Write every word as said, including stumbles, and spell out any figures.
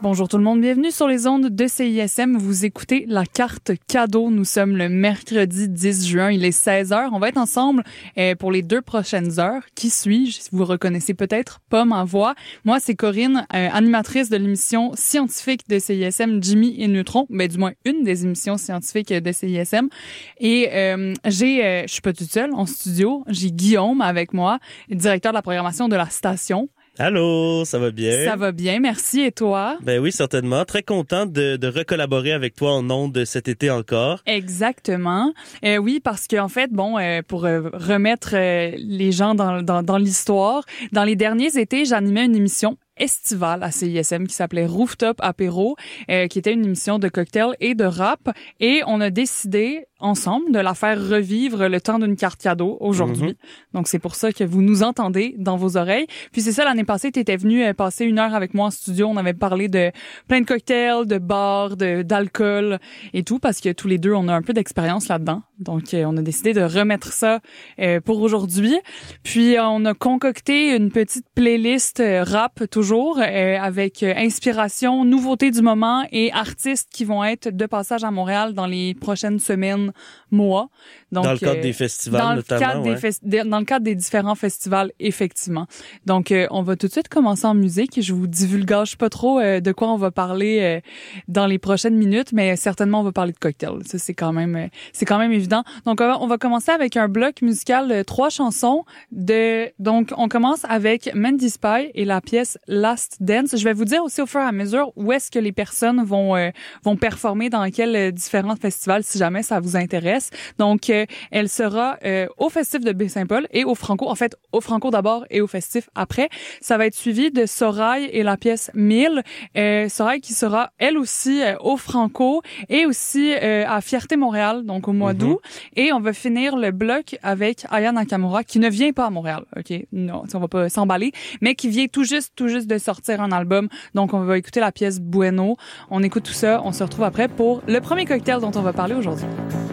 Bonjour tout le monde, bienvenue sur les ondes de C I S M. Vous écoutez la carte cadeau. Nous sommes le mercredi dix juin, il est seize heures. On va être ensemble euh, pour les deux prochaines heures. Qui suis-je? Vous reconnaissez peut-être pas ma voix. Moi, c'est Corinne, euh, animatrice de l'émission scientifique de C I S M, Jimmy et Neutron. Ben, du moins, une des émissions scientifiques de C I S M. Et euh, j'ai, euh, je suis pas toute seule en studio. J'ai Guillaume avec moi, directeur de la programmation de la station. Allô, ça va bien? Ça va bien, merci. Et toi? Ben oui, certainement. Très content de, de recollaborer avec toi en ondes cet été encore. Exactement. Euh, oui, parce qu'en fait, bon, euh, pour euh, remettre euh, les gens dans, dans, dans l'histoire, dans les derniers étés, j'animais une émission estivale à C I S M qui s'appelait Rooftop Apéro, euh, qui était une émission de cocktails et de rap. Et on a décidé ensemble de la faire revivre le temps d'une carte cadeau aujourd'hui. Mm-hmm. Donc, c'est pour ça que vous nous entendez dans vos oreilles. Puis c'est ça, l'année passée, tu étais venu euh, passer une heure avec moi en studio. On avait parlé de plein de cocktails, de bars, de d'alcool et tout, parce que tous les deux, on a un peu d'expérience là-dedans. Donc, euh, on a décidé de remettre ça euh, pour aujourd'hui. Puis, euh, on a concocté une petite playlist euh, rap toujours euh, avec euh, inspiration, nouveautés du moment et artistes qui vont être de passage à Montréal dans les prochaines semaines, mois. Donc, dans le cadre euh, des festivals, dans notamment. Le cadre ouais. des festi- dans le cadre des différents festivals, effectivement. Donc, euh, on va tout de suite commencer en musique. Je vous divulgage pas trop euh, de quoi on va parler euh, dans les prochaines minutes, mais certainement on va parler de cocktails. Ça, c'est quand même, euh, c'est quand même évident. Donc, on va, on va commencer avec un bloc musical, euh, trois chansons. De, donc, on commence avec Mandy Spy et la pièce Last Dance. Je vais vous dire aussi au fur et à mesure où est-ce que les personnes vont euh, vont performer dans quels euh, différents festivals, si jamais ça vous intéresse. Donc, euh, elle sera euh, au Festif de Baie-Saint-Paul et au Franco. En fait, au Franco d'abord et au Festif après. Ça va être suivi de Sorail et la pièce mille. Euh, Sorail qui sera, elle aussi, euh, au Franco et aussi euh, à Fierté Montréal, donc au mois mm-hmm. d'août. Et on va finir le bloc avec Aya Nakamura, qui ne vient pas à Montréal. OK? Non, on va pas s'emballer, mais qui vient tout juste, tout juste de sortir un album. Donc, on va écouter la pièce Bueno. On écoute tout ça. On se retrouve après pour le premier cocktail dont on va parler aujourd'hui.